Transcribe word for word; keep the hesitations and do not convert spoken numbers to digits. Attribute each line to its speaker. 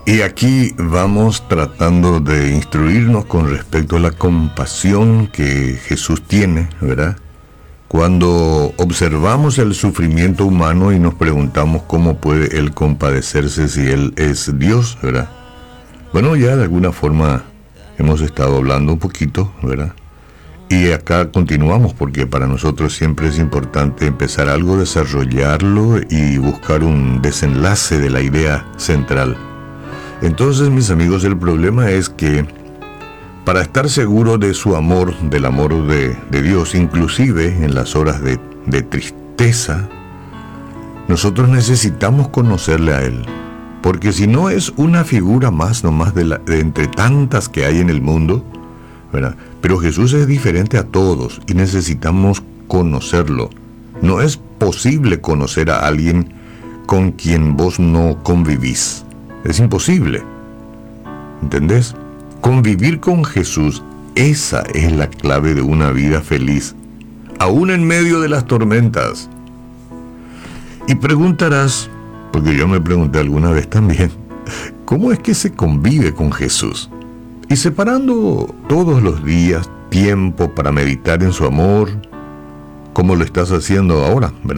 Speaker 1: Y aquí vamos tratando de instruirnos con respecto a la compasión que Jesús tiene, ¿verdad? Cuando observamos el sufrimiento humano y nos preguntamos cómo puede Él compadecerse si Él es Dios, ¿verdad? Bueno, ya de alguna forma hemos estado hablando un poquito, ¿verdad? Y acá continuamos porque para nosotros siempre es importante empezar algo, desarrollarlo y buscar un desenlace de la idea central. Entonces, mis amigos, el problema es que para estar seguro de su amor, del amor de, de Dios, inclusive en las horas de, de tristeza, nosotros necesitamos conocerle a Él. Porque si no es una figura más nomás de, la, de entre tantas que hay en el mundo, ¿verdad? Pero Jesús es diferente a todos y necesitamos conocerlo. No es posible conocer a alguien con quien vos no convivís. Es imposible. ¿Entendés? Convivir con Jesús, esa es la clave de una vida feliz, aún en medio de las tormentas. Y preguntarás, porque yo me pregunté alguna vez también, ¿cómo es que se convive con Jesús? Y separando todos los días tiempo para meditar en su amor, como lo estás haciendo ahora, ¿verdad?